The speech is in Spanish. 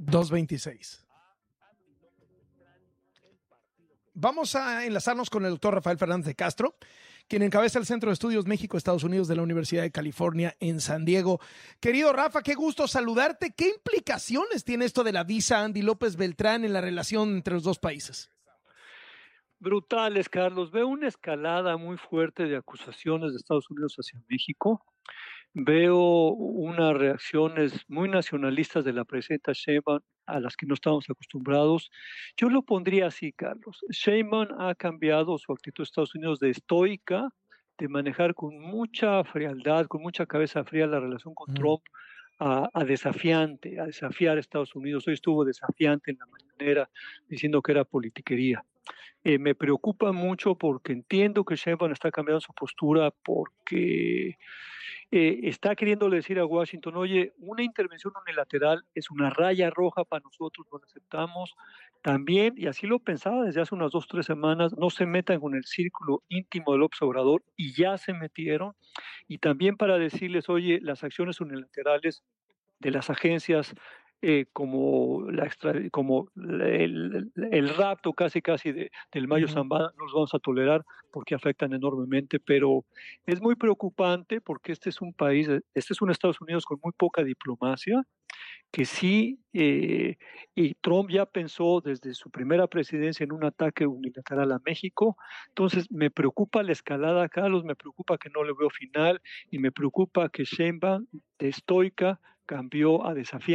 226. Vamos a enlazarnos con el doctor Rafael Fernández de Castro, quien encabeza el Centro de Estudios México-Estados Unidos de la Universidad de California en San Diego. Querido Rafa, qué gusto saludarte. ¿Qué implicaciones tiene esto de la visa Andy López Beltrán en la relación entre los dos países? Brutales, Carlos. Veo una escalada muy fuerte de acusaciones de Estados Unidos hacia México. Veo unas reacciones muy nacionalistas de la presidenta Sheinbaum a las que no estamos acostumbrados. Yo lo pondría así, Carlos. Sheinbaum ha cambiado su actitud de Estados Unidos de estoica, de manejar con mucha frialdad, con mucha cabeza fría la relación con Trump, a desafiante, a desafiar a Estados Unidos. Hoy estuvo desafiante en la mañanera diciendo que era politiquería. Me preocupa mucho porque entiendo que Sheinbaum está cambiando su postura porque está queriéndole decir a Washington, oye, una intervención unilateral es una raya roja para nosotros, no la aceptamos. También, y así lo pensaba desde hace unas 2 o 3 semanas, no se metan con el círculo íntimo del López Obrador, y ya se metieron. Y también para decirles, oye, las acciones unilaterales de las agencias como el rapto casi del Mayo Zambada, no los vamos a tolerar porque afectan enormemente, pero es muy preocupante porque este es un país, este es un Estados Unidos con muy poca diplomacia, que sí, y Trump ya pensó desde su primera presidencia en un ataque unilateral a México. Entonces me preocupa la escalada, Carlos, me preocupa que no le veo final y me preocupa que Sheinbaum de estoica cambió a desafiar